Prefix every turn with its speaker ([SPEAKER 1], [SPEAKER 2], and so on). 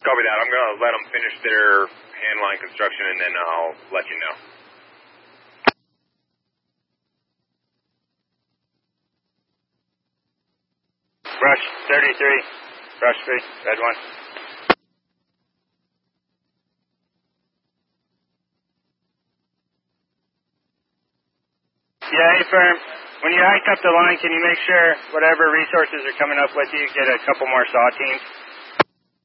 [SPEAKER 1] Copy that. I'm going to let them finish their hand line construction, and then I'll let you know.
[SPEAKER 2] Brush 33, brush 3, red 1. Yeah, hey, firm. When you hike up the line, can you make sure whatever resources are coming up with you, get a couple more saw teams?